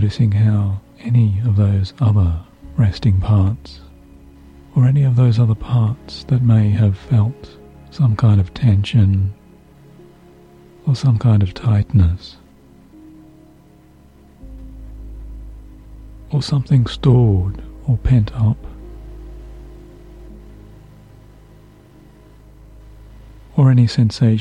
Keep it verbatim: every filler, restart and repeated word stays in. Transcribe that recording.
noticing how any of those other resting parts, or any of those other parts that may have felt some kind of tension or some kind of tightness, or something stored or pent up, or any sensation